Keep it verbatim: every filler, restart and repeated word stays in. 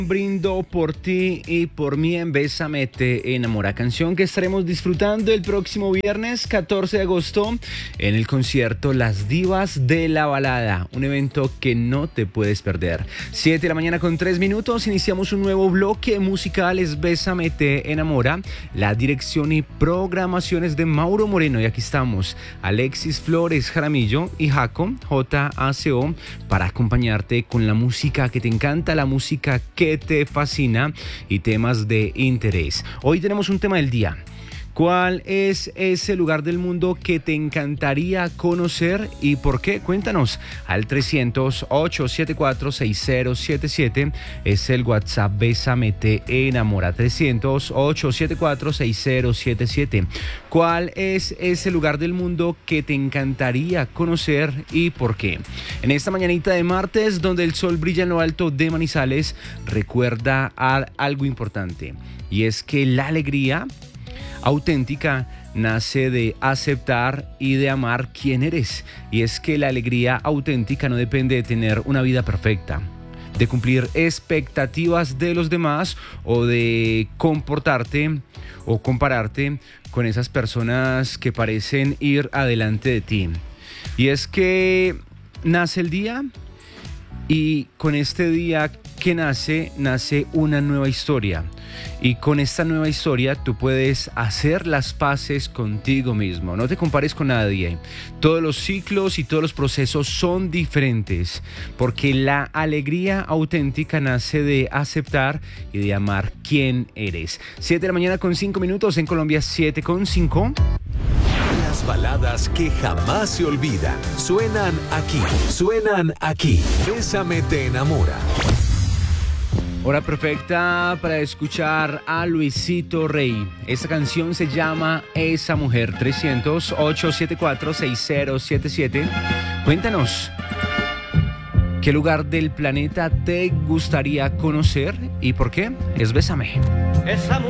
Brindo por ti y por mí en Bésame te enamora, canción que estaremos disfrutando el próximo viernes catorce de agosto en el concierto Las Divas de la Balada, un evento que no te puedes perder. siete de la mañana con tres minutos, iniciamos un nuevo bloque musical, es Bésame te enamora, la dirección y programaciones de Mauro Moreno, y aquí estamos Alexis Flores Jaramillo y Jaco J A C O para acompañarte con la música que te encanta, la música que te fascina y temas de interés. Hoy tenemos un tema del día. ¿Cuál es ese lugar del mundo que te encantaría conocer y por qué? Cuéntanos al trescientos, ochocientos setenta y cuatro, sesenta siete siete. Es el WhatsApp Bésame te enamora. trescientos, ochocientos setenta y cuatro, sesenta siete siete. ¿Cuál es ese lugar del mundo que te encantaría conocer y por qué? En esta mañanita de martes, donde el sol brilla en lo alto de Manizales, recuerda algo importante, y es que la alegría auténtica nace de aceptar y de amar quién eres. Y es que la alegría auténtica no depende de tener una vida perfecta, de cumplir expectativas de los demás o de comportarte o compararte con esas personas que parecen ir adelante de ti. Y es que nace el día, y con este día que nace, nace una nueva historia. Y con esta nueva historia tú puedes hacer las paces contigo mismo. No te compares con nadie. Todos los ciclos y todos los procesos son diferentes, porque la alegría auténtica nace de aceptar y de amar quién eres. siete de la mañana con cinco minutos en Colombia, siete con cinco. Las baladas que jamás se olvidan suenan aquí, suenan aquí. Bésame te enamora. Hora perfecta para escuchar a Luisito Rey. Esta canción se llama Esa Mujer. Trescientos, ochocientos setenta y cuatro, sesenta siete siete. Cuéntanos, ¿qué lugar del planeta te gustaría conocer y por qué? Es Bésame. Esa mujer